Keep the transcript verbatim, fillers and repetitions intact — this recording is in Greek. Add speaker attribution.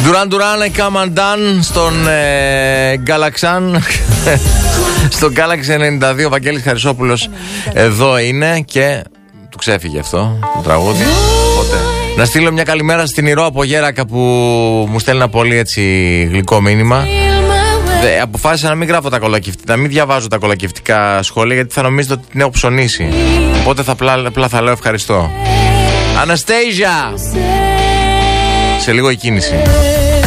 Speaker 1: Duran Duran, Come and Done στον ε, Galaxan. Στο Galaxy ενενήντα δύο, Βαγγέλης Χαρισόπουλος εδώ είναι και του ξέφυγε αυτό το τραγούδι. Οπότε, να στείλω μια καλημέρα στην Ηρώ από Γέρακα που μου στέλνει ένα πολύ έτσι γλυκό μήνυμα. Δε, αποφάσισα να μην γράφω τα κολακευτικά, να μην διαβάζω τα κολακευτικά σχόλια, γιατί θα νομίζετε ότι την έχω ψωνίσει. Οπότε θα απλά, απλά θα λέω ευχαριστώ. Αναστέιζια! Σε λίγο η κίνηση.